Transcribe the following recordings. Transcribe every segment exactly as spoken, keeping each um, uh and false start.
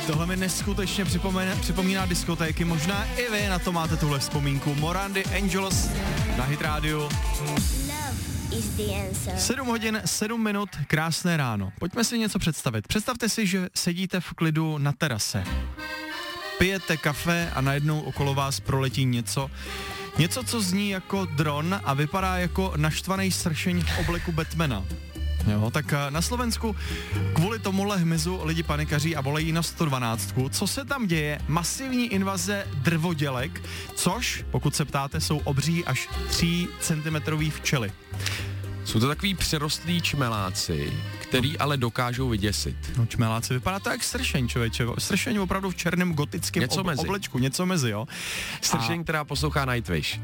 Tohle mi neskutečně připomíná, připomíná diskotéky, možná i vy na to máte tuhle vzpomínku. Morandy Angels na Hit Radio. sedm hodin, sedm minut, krásné ráno. Pojďme si něco představit. Představte si, že sedíte v klidu na terase. Pijete kafe a najednou okolo vás proletí něco, něco, co zní jako dron a vypadá jako naštvaný sršeň v obleku Batmana. Jo, tak na Slovensku kvůli tomuhle hmyzu lidi panikaří a volají na sto dvanáct. Co se tam děje? Masivní invaze drvodělek, což, pokud se ptáte, jsou obří až tři centimetrový včely. Jsou to takový přerostlí čmeláci, který no. ale dokážou vyděsit. No čmeláci, vypadá to jak sršeň, člověče. Sršeň opravdu v černém gotickém ob- oblečku, něco mezi, jo. Sršeň, a... která poslouchá Nightwish.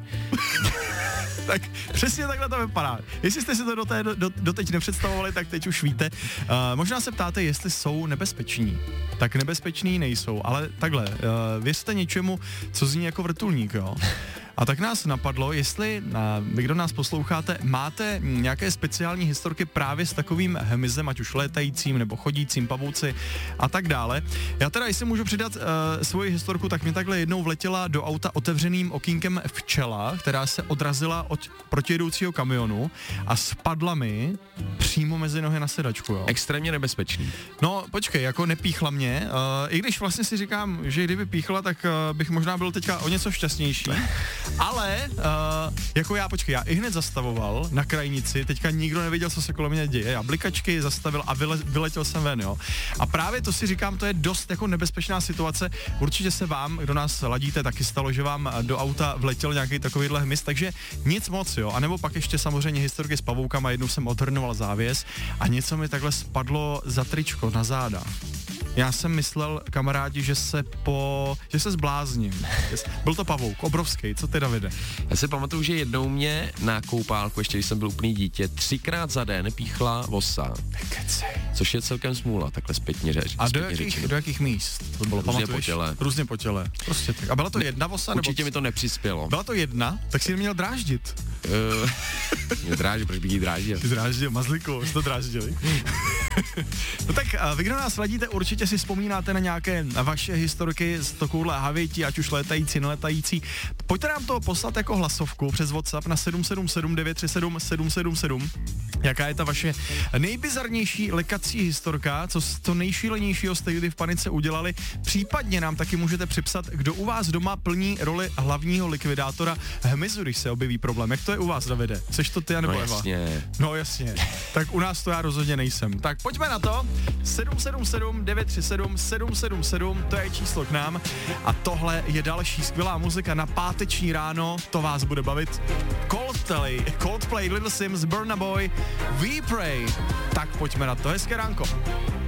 Tak přesně takhle to vypadá. Jestli jste si to do té, do, doteď nepředstavovali, tak teď už víte. Uh, možná se ptáte, jestli jsou nebezpeční. Tak nebezpeční nejsou, ale takhle, uh, věřte něčemu, co zní jako vrtulník, jo. A tak nás napadlo, jestli uh, vy, kdo nás posloucháte, máte nějaké speciální historky právě s takovým hmyzem, ať už létajícím nebo chodícím pavouci a tak dále. Já teda, jestli můžu přidat uh, svoji historku, tak mi takhle jednou vletěla do auta otevřeným okýnkem včela, která se odrazila od protijedoucího kamionu a spadla mi přímo mezi nohy na sedačku, jo. Extrémně nebezpečný. No, počkej, jako nepíchla mě, uh, i když vlastně si říkám, že kdyby píchla, tak uh, bych možná byl teďka o něco šťastnější. Ale, uh, jako já, počkej, já i hned zastavoval na krajnici, teďka nikdo nevěděl, co se kolem mě děje. Já blikačky zastavil a vyle, vyletěl jsem ven, jo. A právě to si říkám, to je dost jako nebezpečná situace. Určitě se vám, kdo nás ladíte, taky stalo, že vám do auta vletěl nějaký takovýhle hmyz, takže nic moc, jo. A nebo pak ještě samozřejmě historky s pavoukama, jednou jsem odhrnoval závěs a něco mi takhle spadlo za tričko na záda. Já jsem myslel, kamarádi, že se po, že se zblázním. Byl to pavouk, obrovský, co ty, Davide? Já si pamatuju, že jednou mě na koupálku, ještě když jsem byl úplný dítě, třikrát za den píchla vosa. Což je celkem smůla, takhle zpětně řeč. A do jakých, do jakých míst? To bylo, různě po těle. Různě po těle. Prostě tak. A byla to ne, jedna vosa? Určitě nebo... mi to nepřispělo. Byla to jedna? Tak si neměl dráždit. Uh, mě dráždil, proč bych jí dráždil? Ty dráždil, mazliku, jsi to dráždili. No tak vy, kdo nás ladíte, určitě si vzpomínáte na nějaké vaše historky z takovouhle havětí, ať už létající, neletající. Pojďte nám to poslat jako hlasovku přes WhatsApp na sedm sedm sedm devět tři sedm sedm sedm sedm. Jaká je ta vaše nejbizarnější lekací historka, co to nejšílenějšího jste kdy v panice udělali? Případně nám taky můžete připsat, kdo u vás doma plní roli hlavního likvidátora hmyzu, když se objeví problém. Jak to je u vás, Davide? Seš to ty, nebo no Eva? Jasně. No jasně. Tak u nás to já rozhodně nejsem. Tak pojďme na to. sedm sedm sedm devět tři sedm sedm sedm sedm, to je číslo k nám. A tohle je další skvělá muzika na páteční ráno, to vás bude bavit. Coldplay, Coldplay, Little Sims, Burna Boy, We Pray. Tak pojďme na to, hezké ránko.